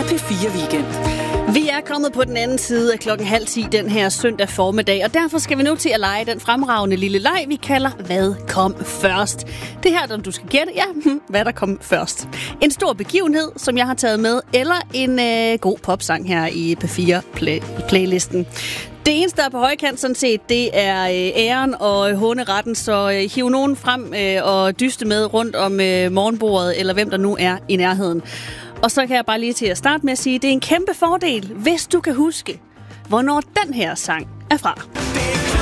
P4 Weekend. Vi er kommet på den anden side af 9:30 den her søndag formiddag, og derfor skal vi nu til at lege den fremragende lille leg, vi kalder Hvad kom først? Det her, der du skal gætte, hvad der kom først. En stor begivenhed, som jeg har taget med, eller en god popsang her i P4-playlisten. Det eneste, der er på højkant sådan set, det er æren og håneretten, så hiv nogen frem og dyste med rundt om morgenbordet, eller hvem der nu er i nærheden. Og så kan jeg bare lige til at starte med at sige, at det er en kæmpe fordel, hvis du kan huske, hvornår den her sang er fra.